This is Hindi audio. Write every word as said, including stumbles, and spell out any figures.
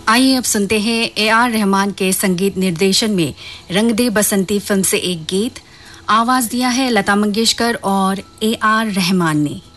आइए अब सुनते हैं ए आर रहमान के संगीत निर्देशन में रंग दे बसंती फिल्म से एक गीत। आवाज दिया है लता मंगेशकर और ए आर रहमान ने।